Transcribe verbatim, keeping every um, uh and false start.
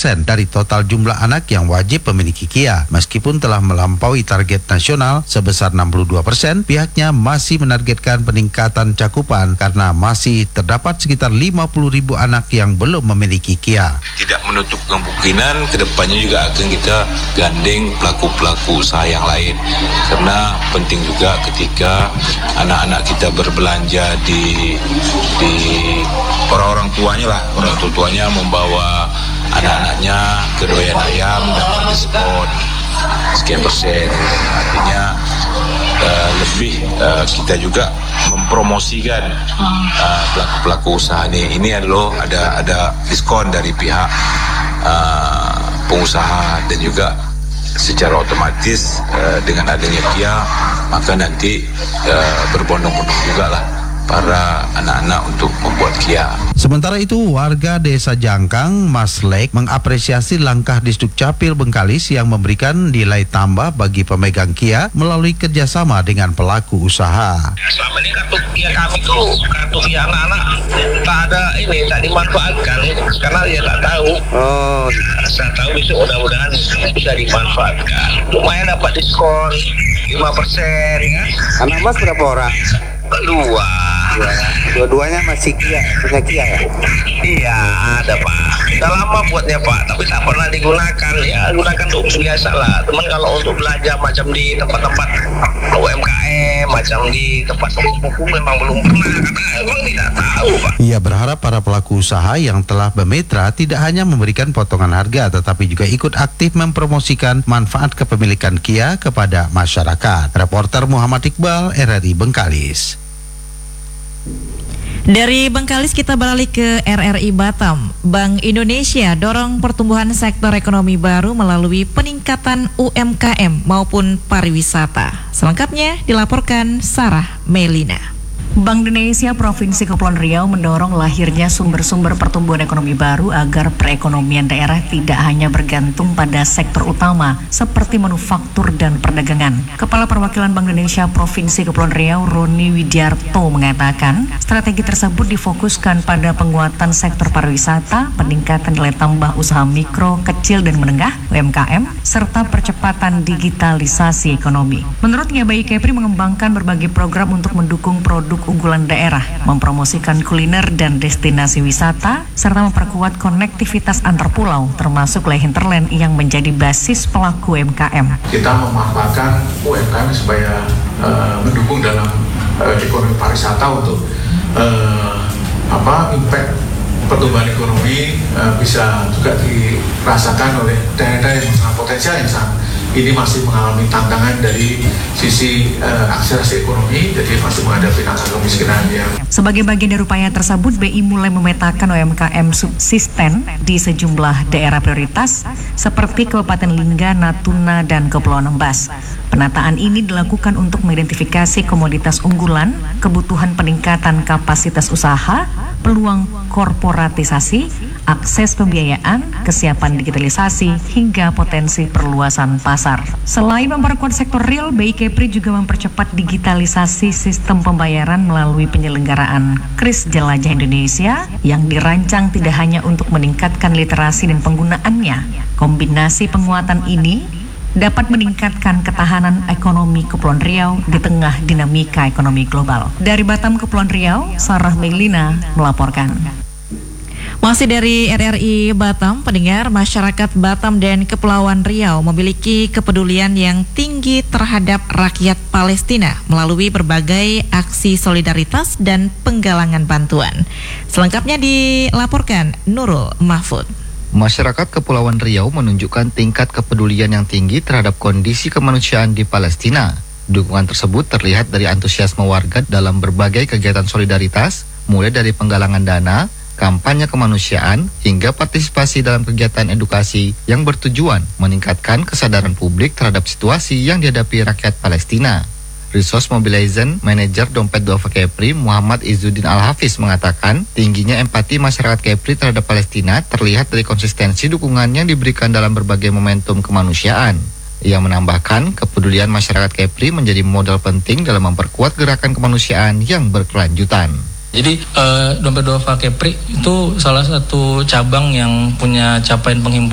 persen dari total jumlah anak yang wajib memiliki Kia. Meskipun telah melampaui target nasional sebesar enam puluh dua persen, pihaknya masih menargetkan peningkatan cakupan karena masih terdapat sekitar lima puluh ribu anak yang belum memiliki Kia. Tidak menutup kemungkinan kedepannya juga akan kita gandeng pelaku-pelaku usaha yang lain, karena penting juga ketika anak-anak kita berbelanja di di orang-orang tuanya lah, orang tuanya membawa anak-anaknya ke doyan ayam dapat diskon sekian persen. Artinya uh, lebih uh, kita juga mempromosikan uh, pelaku-pelaku usaha ini. Ini adalah ada ada diskon dari pihak uh, pengusaha, dan juga secara otomatis uh, dengan adanya Kia maka nanti uh, berbondong-bondong juga lah para anak-anak untuk membuat Kia. Sementara itu, warga Desa Jangkang, Maslek, mengapresiasi langkah Disdukcapil Bengkalis yang memberikan nilai tambah bagi pemegang Kia melalui kerjasama dengan pelaku usaha. Selama ini kartu Kia kami itu, kartu Kia anak-anak tak ada ini, tak dimanfaatkan karena dia tak tahu. Oh, saya tahu besok mudah-mudahan bisa dimanfaatkan. Lumayan dapat diskon lima persen ya. Anak Mas berapa orang? Dua. Ya, dua-duanya masih Kia, punya Kia ya? Iya, ada Pak. Sudah lama buatnya Pak, tapi tak pernah digunakan. Ya, gunakan untuk biasa lah. Teman kalau untuk belanja macam di tempat-tempat U M K M, macam di tempat buku memang belum pernah, karena memang tidak tahu Pak. Ia berharap para pelaku usaha yang telah bermitra tidak hanya memberikan potongan harga, tetapi juga ikut aktif mempromosikan manfaat kepemilikan Kia kepada masyarakat. Reporter Muhammad Iqbal, R R I Bengkalis. Dari Bengkalis kita beralih ke R R I Batam. Bank Indonesia dorong pertumbuhan sektor ekonomi baru melalui peningkatan U M K M maupun pariwisata. Selengkapnya dilaporkan Sarah Melina. Bank Indonesia Provinsi Kepulauan Riau mendorong lahirnya sumber-sumber pertumbuhan ekonomi baru agar perekonomian daerah tidak hanya bergantung pada sektor utama seperti manufaktur dan perdagangan. Kepala Perwakilan Bank Indonesia Provinsi Kepulauan Riau, Roni Widiarto, mengatakan strategi tersebut difokuskan pada penguatan sektor pariwisata, peningkatan nilai tambah usaha mikro, kecil dan menengah U M K M, serta percepatan digitalisasi ekonomi. Menurutnya, B I Kepri mengembangkan berbagai program untuk mendukung produk unggulan daerah, mempromosikan kuliner dan destinasi wisata, serta memperkuat konektivitas antar pulau, termasuk lay hinterland yang menjadi basis pelaku U M K M. Kita memanfaatkan U M K M supaya uh, mendukung dalam uh, ekonomi pariwisata untuk uh, apa impact pertumbuhan ekonomi uh, bisa juga dirasakan oleh daerah-daerah yang sangat potensial, yang sangat ini masih mengalami tantangan dari sisi uh, akselerasi ekonomi, jadi masih menghadapi angka kemiskinan yang. Sebagai bagian dari upaya tersebut, B I mulai memetakan U M K M subsisten di sejumlah daerah prioritas seperti Kabupaten Lingga, Natuna, dan Kepulauan Embas. Penataan ini dilakukan untuk mengidentifikasi komoditas unggulan, kebutuhan peningkatan kapasitas usaha, peluang korporatisasi, akses pembiayaan, kesiapan digitalisasi, hingga potensi perluasan pasar. Selain memperkuat sektor real, B I Kepri juga mempercepat digitalisasi sistem pembayaran melalui penyelenggaraan Kris Jelajah Indonesia yang dirancang tidak hanya untuk meningkatkan literasi dan penggunaannya. Kombinasi penguatan ini dapat meningkatkan ketahanan ekonomi Kepulauan Riau di tengah dinamika ekonomi global. Dari Batam, Kepulauan Riau, Sarah Melina melaporkan. Masih dari R R I Batam, pendengar, masyarakat Batam dan Kepulauan Riau memiliki kepedulian yang tinggi terhadap rakyat Palestina melalui berbagai aksi solidaritas dan penggalangan bantuan. Selengkapnya dilaporkan Nurul Mahfud. Masyarakat Kepulauan Riau menunjukkan tingkat kepedulian yang tinggi terhadap kondisi kemanusiaan di Palestina. Dukungan tersebut terlihat dari antusiasme warga dalam berbagai kegiatan solidaritas, mulai dari penggalangan dana, kampanye kemanusiaan, hingga partisipasi dalam kegiatan edukasi yang bertujuan meningkatkan kesadaran publik terhadap situasi yang dihadapi rakyat Palestina. Resource Mobilization Manager Dompet Duafa Kepri, Muhammad Izzuddin Al-Hafiz, mengatakan tingginya empati masyarakat Kepri terhadap Palestina terlihat dari konsistensi dukungan yang diberikan dalam berbagai momentum kemanusiaan. Ia menambahkan kepedulian masyarakat Kepri menjadi modal penting dalam memperkuat gerakan kemanusiaan yang berkelanjutan. Jadi uh, Dompet Duafa Kepri itu salah satu cabang yang punya capaian penghimpunan